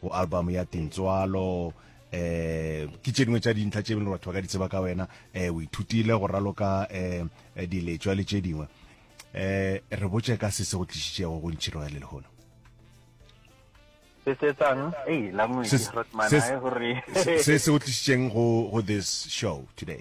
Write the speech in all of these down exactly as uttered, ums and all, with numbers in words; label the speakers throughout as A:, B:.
A: go album ya Tintswalo eh ke tšedingwe tša dintlha tše bile batho ba ka di tseba ka wena eh o ithutile go raloka eh diletswa le tše dingwe eh re botše ka se se go tlišitšego go ntšhiro ya le lehono
B: se se tsang eh la mo ke rotmana e hore
A: se se go tlišitšeng go go this show today.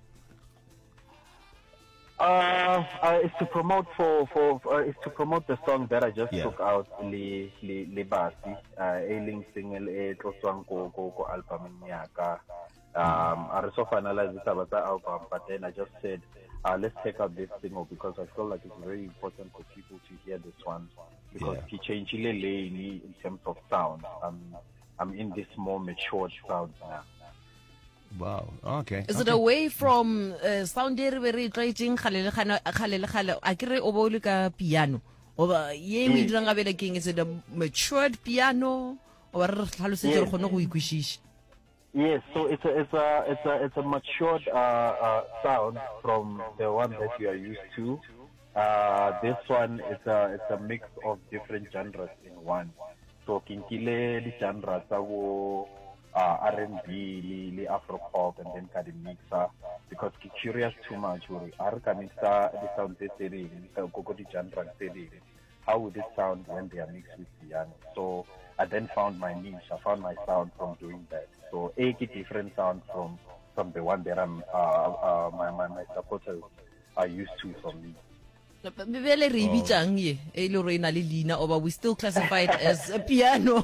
B: Uh, uh, it's to promote for for uh, it's to promote the song that I just
A: Yeah.
B: took out, Le Le Le Basi, uh, a link single e tloswang ko ko ko album ya ka. Um, I also finalized this about the album, but then I just said, uh, let's take out this single because I feel like it's very important for people to hear this one because
A: Yeah.
B: he changed lane in terms of sound. Um, I'm in this more mature sound now.
A: Wow, okay.
C: Is
A: okay.
C: it away from uh, sound e re be re tlwaetseng kgale le kgale kgale le kgale a ke re o bo le ka piano oba ye mo dirang ga bele king? Is it a matured piano or re tlhalosetse re kgone go ikwishisha?
B: Yes, so it's a it's a it's a it's a matured uh, uh, sound from the one that you are used to. Uh, this one is a it's a mix of different genres in one. So kinkile the genres are uh, R and B, li Afro pop, and then kind of mixer because I'm curious too much. Or are can mixa the sound they say go go the genre they how would it sound when they are mixed with piano? So I then found my niche. I found my sound from doing that. So a different sound from from the one that I'm uh, uh, my, my my supporters are used to from me.
C: Bele re bitsang ye e le re ina le lina oba we still classified as a piano.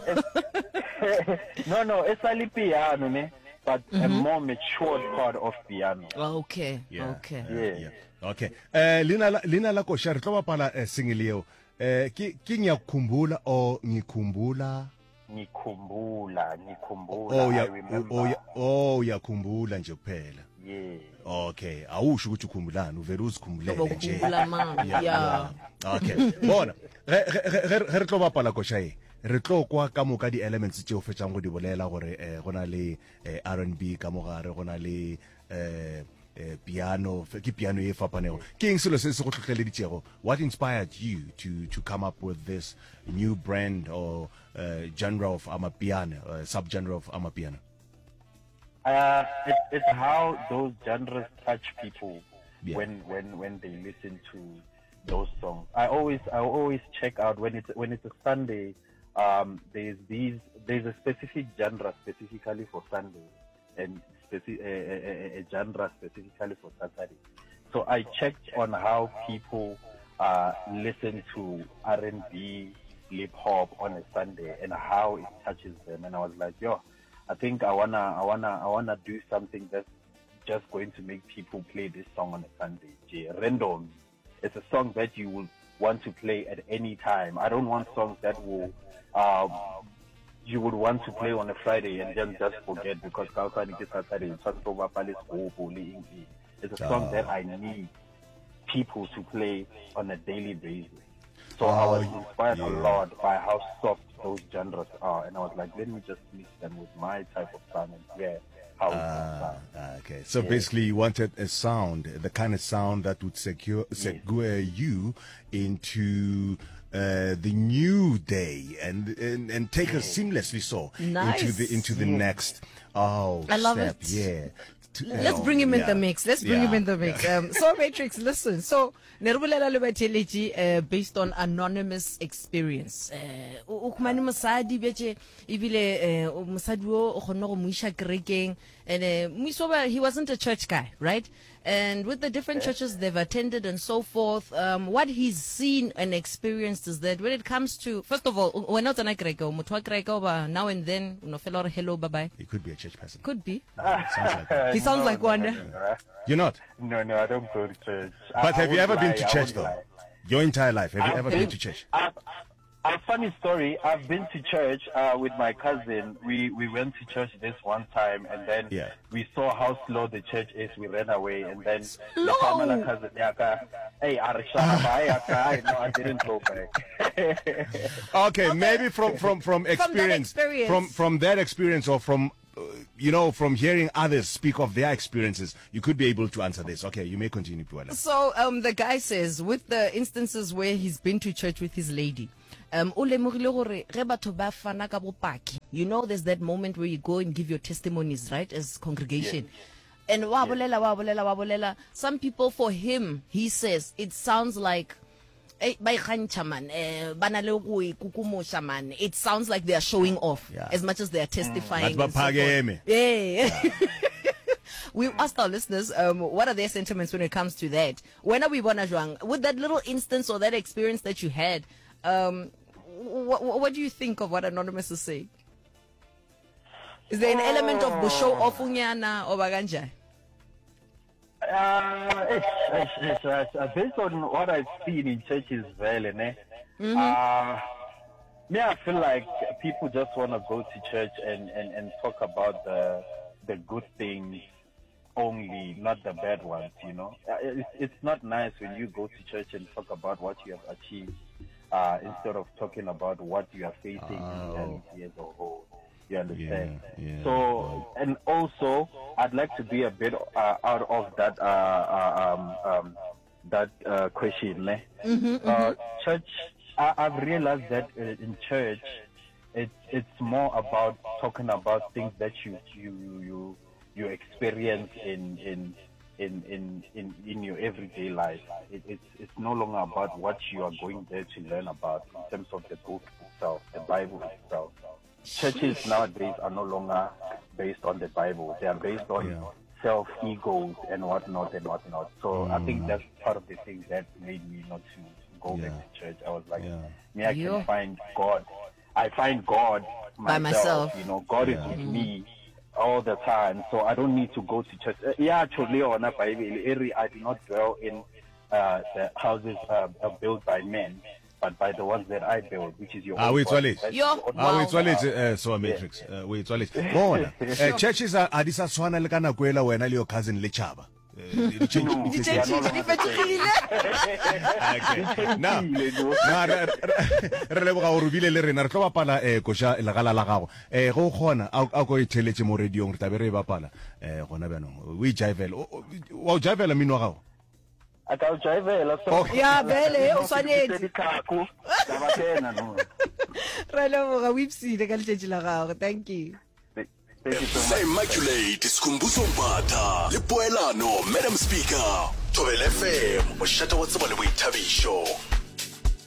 B: no, no, it's a piano, ne? But mm-hmm. a more matured part of piano.
C: Okay,
A: Yeah.
C: okay.
B: Yeah.
A: Yeah. Okay. Eh lina la- lina la kosha re tlo bapala eh, single eo. Eh ke ke ngiyakhumbula o ngikhumbula.
B: Nikhumbula, Nikhumbula,
A: Oh
B: I
A: ya
B: remember.
A: oh ya oh yakhumbula nje kuphela.
B: Yeah.
A: Okay, awusho ukuthi ukhumbulani uvela uzikhumbulele nje.
C: Ukhumbula man.
A: Yeah,
C: Yeah.
A: yeah. Okay. Bona. Re re- re re tlo bapala kosha e. Re tlo kwa ka moka di elements tse o fetsang go di bolela gore eh gona le eh, R and B ka mogare gona le eh eh, piano fe- ke piano e fapanego ke eng selo se se go tlhotlheleditsego what inspired you to to come up with this new brand or uh, genre of amapiano uh, subgenre of amapiano?
B: Uh, it, it's how those genres touch people
A: Yeah.
B: when, when, when they listen to those songs. I always I always check out when it's when it's a Sunday. Um, there's these there's a specific genre specifically for Sunday and speci- a, a, a genre specifically for Saturday. So I checked on how people uh, listen to R and B, hip hop on a Sunday and how it touches them. And I was like, yo, I think I wanna I wanna I wanna do something that's just going to make people play this song on a Sunday. J- Random. It's a song that you will want to play at any time. I don't want songs that will um, you would want to play on a Friday and then just forget because Saturday it's a song
A: Oh.
B: that I need people to play on a daily basis. So
A: Oh,
B: I was inspired
A: yeah.
B: a lot by how soft those genres are, and I was like, let me just mix them with my type of sound and hear how it
A: Ah,
B: sounds.
A: okay. So basically, you wanted a sound, the kind of sound that would secure segue you into uh, the new day and and, and take us seamlessly so
C: Nice.
A: into the into the next. Oh,
C: I love
A: step.
C: it.
A: Yeah. To-
C: Let's
A: oh,
C: bring him in
A: yeah.
C: the mix. Let's bring
A: Yeah,
C: him in the mix.
A: yeah.
C: Um, so Matrix, listen. So Nerubulela Lubateliji, uh based on anonymous experience. Uh, o kumane mosadi betse ibile uh mosadi wo o khona go muisha kerekeng and uh, Muisoba, he wasn't a church guy, right? And with the different churches they've attended and so forth, um, what he's seen and experienced is that when it comes to, first of all, when not an akreko, mutwa kreko ba now and then, no fellow hello bye bye.
A: He could be a church person.
C: Could be.
A: Sounds like that.
C: He sounds
B: No,
C: like
B: no,
C: one.
B: no, no, no.
A: You're not.
B: No, no, I don't go to church. I-
A: But
B: I
A: have you
B: won't
A: ever been
B: lie,
A: to
B: I
A: church
B: won't
A: though?
B: lie.
A: Your entire life, have you
B: I've
A: ever
B: been-
A: been to church?
B: I've, a funny story. I've been to church uh, with my cousin. We we went to church this one time, and then
A: Yeah.
B: we saw how slow the church is. We ran away, and then
C: Slow?
B: the family cousin, yaka, hey, Arishana, bye, yaka. No, I didn't go back.
A: Okay, maybe from from from experience,
C: experience.
A: from from that experience, or from uh, you know, from hearing others speak of their experiences, you could be able to answer this. Okay, you may continue, Puella.
C: So um, the guy says, with the instances where he's been to church with his lady, um o lemogile gore ge batho ba fana ka bopaki, you know, there's that moment where you go and give your testimonies, right, as congregation.
B: Yes.
C: And wa bolela wa bolela wa bolela, some people, for him, he says it sounds like eh, ba ikgantsha man, eh, ba na le go ikukumosha man. It sounds like they are showing off
A: Yeah.
C: as much as they are testifying.
A: Bathi
C: and so forth.
A: baphakeme.
C: Yeah. We asked our listeners, um, what are their sentiments when it comes to that? When are we bona jwang? With that little instance or that experience that you had, um, wh- wh- what do you think of what Anonymous is saying? Is there an element of busho ofunyana or baganja?
B: Uh, it's, it's, it's, it's, uh, based on what I've seen in churches, really, ne? Uh, me, I feel like people just want to go to church and, and, and talk about the the good things only, not the bad ones, you know. Uh, It's, it's not nice when you go to church and talk about what you have achieved uh, instead of talking about what you are facing
A: Oh.
B: in reality as a whole. You understand?
A: Yeah, yeah.
B: So, and also, I'd like to be a bit uh, out of that uh, uh, um, um, that uh, question. Ne? Uh, church, I, I've realized that uh, in church, it's it's more about talking about things that you you you you experience in in in in in, in your everyday life. It, it's it's no longer about what you are going there to learn about in terms of the book itself, the Bible itself. Churches nowadays are no longer based on the Bible. They are based on
A: Yeah.
B: self-egos and whatnot and whatnot. So I think that's part of the thing that made me not to go
A: Yeah.
B: back to church. I was like,
A: Yeah.
B: me, I
C: Yeah.
B: can find God. I find God
C: By myself.
B: You know, God
A: Yeah.
B: is with me all the time. So I don't need to go to church. Uh, yeah, actually, on a Bible area, I do not dwell in uh, the houses uh, uh, built by men, but by the ones that I build, which is your
A: Ah,
B: own
A: we
B: body.
A: tswaletse.
B: That's
C: Yo.
B: your own
A: Ah, we
C: Wow.
A: tswaletse eh so matrix eh we tswaletse bona eh churches a a di sa tshwana le ka nako ela wena le your cousin le chaba eh di change
B: No.
C: Di
B: They are no
C: change-
B: longer
C: di
B: the same.
A: okay now
B: Changile,
A: na re re- re leboga gore o bile le rena re tlo bapala eh kosha legala la gago eh go gona a a go itheletse mo radiong re tabe re e bapala eh gona bjanong we jivela wa o jivela mino wa gago
B: I can drive a
A: Okay.
C: Yeah, vele, o tshwanetse. Re leboga, o ipsile ka letšatši la gago. Thank you.
B: Thank you so
D: Sa
B: much.
D: Immaculate Sikhumbuzo Mphatha le Poelano Madam Speaker Thobela F M o shata wa tseba le boithabišo.